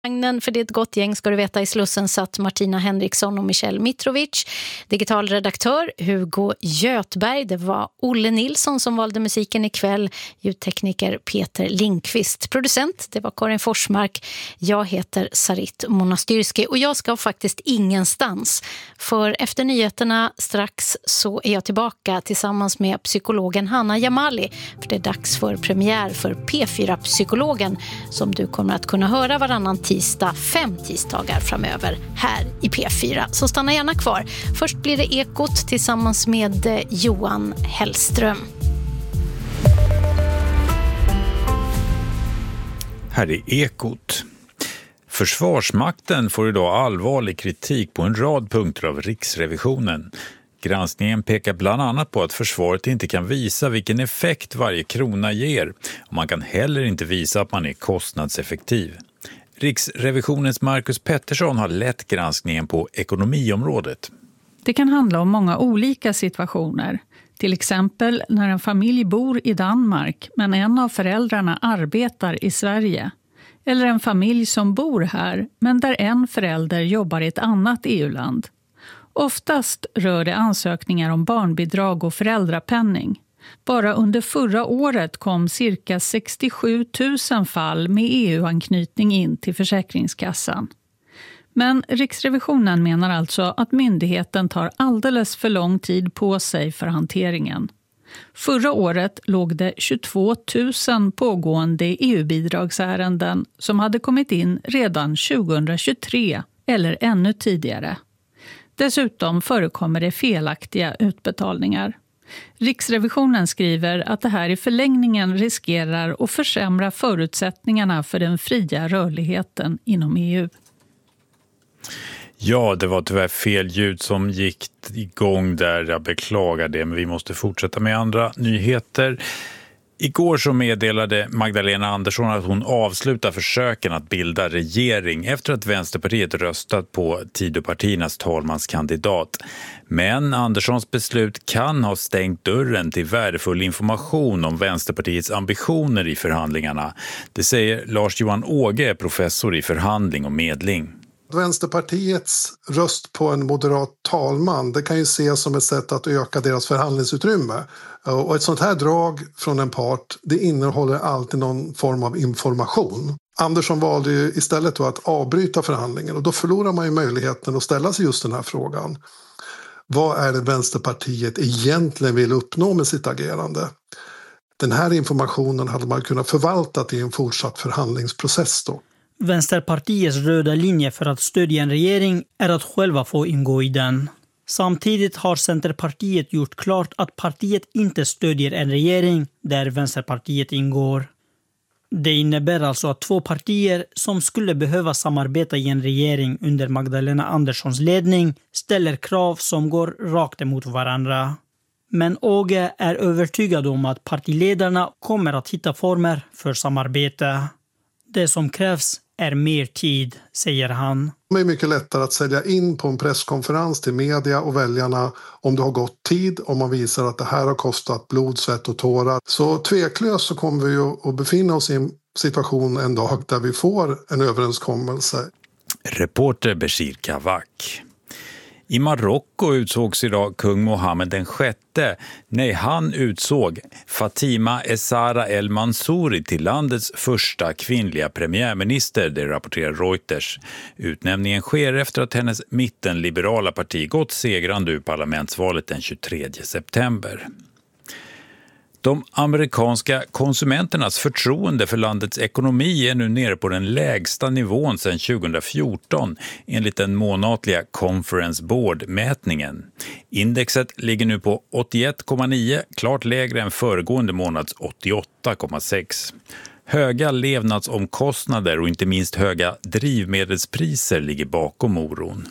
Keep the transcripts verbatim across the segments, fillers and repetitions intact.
För det är ett gott gäng ska du veta. I Slussen satt Martina Henriksson och Michelle Mitrovic. Digital redaktör Hugo Götberg. Det var Olle Nilsson som valde musiken ikväll. Ljudtekniker Peter Linkvist. Producent, det var Karin Forsmark. Jag heter Sarit Monastyrski och jag ska faktiskt ingenstans. För efter nyheterna strax så är jag tillbaka tillsammans med psykologen Hanna Jamali. För det är dags för premiär för P fyra-psykologen som du kommer att kunna höra varannan tisdag, fem tisdagar framöver här i P fyra. Så stanna gärna kvar. Först blir det Ekot tillsammans med Johan Hellström. Här är Ekot. Försvarsmakten får idag allvarlig kritik på en rad punkter av Riksrevisionen. Granskningen pekar bland annat på att försvaret inte kan visa vilken effekt varje krona ger och man kan heller inte visa att man är kostnadseffektiv. Riksrevisionens Marcus Pettersson har lett granskningen på ekonomiområdet. Det kan handla om många olika situationer. Till exempel när en familj bor i Danmark men en av föräldrarna arbetar i Sverige. Eller en familj som bor här men där en förälder jobbar i ett annat E U-land. Oftast rör det ansökningar om barnbidrag och föräldrapenning. Bara under förra året kom cirka sextiosju tusen fall med E U-anknytning in till Försäkringskassan. Men Riksrevisionen menar alltså att myndigheten tar alldeles för lång tid på sig för hanteringen. Förra året låg det tjugotvå tusen pågående E U-bidragsärenden som hade kommit in redan tjugohundratjugotre eller ännu tidigare. Dessutom förekommer det felaktiga utbetalningar. Riksrevisionen skriver att det här i förlängningen riskerar att försämra förutsättningarna för den fria rörligheten inom E U. Ja, det var tyvärr fel ljud som gick igång där. Jag beklagar det, men vi måste fortsätta med andra nyheter. Igår så meddelade Magdalena Andersson att hon avslutar försöken att bilda regering efter att Vänsterpartiet röstat på Tidöpartiernas talmanskandidat. Men Anderssons beslut kan ha stängt dörren till värdefull information om Vänsterpartiets ambitioner i förhandlingarna. Det säger Lars-Johan Åge, professor i förhandling och medling. Vänsterpartiets röst på en moderat talman, det kan ju ses som ett sätt att öka deras förhandlingsutrymme. Och ett sånt här drag från en part, det innehåller alltid någon form av information. Andersson valde ju istället då att avbryta förhandlingen och då förlorar man ju möjligheten att ställa sig just den här frågan. Vad är det Vänsterpartiet egentligen vill uppnå med sitt agerande? Den här informationen hade man kunnat förvalta i en fortsatt förhandlingsprocess då. Vänsterpartiets röda linje för att stödja en regering är att själva få ingå i den. Samtidigt har Centerpartiet gjort klart att partiet inte stödjer en regering där Vänsterpartiet ingår. Det innebär alltså att två partier som skulle behöva samarbeta i en regering under Magdalena Anderssons ledning ställer krav som går rakt emot varandra. Men Åge är övertygad om att partiledarna kommer att hitta former för samarbete. Det som krävs är mer tid, säger han. Det är mycket lättare att sälja in på en presskonferens till media och väljarna om det har gått tid, om man visar att det här har kostat blod, svett och tårar. Så tveklöst så kommer vi att befinna oss i en situation en dag där vi får en överenskommelse. Reporter Bashir Kavak. I Marocko utsågs idag kung Mohammed den sjätte. Nej, han utsåg Fatima Essara El Mansouri till landets första kvinnliga premiärminister, det rapporterar Reuters. Utnämningen sker efter att hennes mittenliberala parti gått segrande ur parlamentsvalet den tjugotredje september. De amerikanska konsumenternas förtroende för landets ekonomi är nu nere på den lägsta nivån sedan tjugohundrafjorton enligt den månatliga Conference Board-mätningen. Indexet ligger nu på åttioett komma nio, klart lägre än föregående månads åttioåtta komma sex. Höga levnadsomkostnader och inte minst höga drivmedelspriser ligger bakom oron.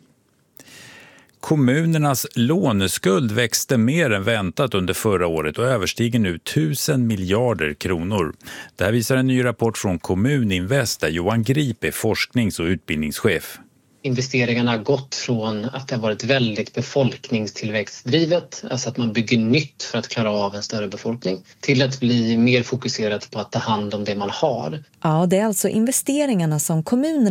Kommunernas låneskuld växte mer än väntat under förra året och överstiger nu tusen miljarder kronor. Det här visar en ny rapport från Kommuninvest där Johan Grip är forsknings- och utbildningschef. Investeringarna har gått från att det har varit väldigt befolkningstillväxtdrivet, alltså att man bygger nytt för att klara av en större befolkning, till att bli mer fokuserat på att ta hand om det man har. Ja, det är alltså investeringarna som kommunerna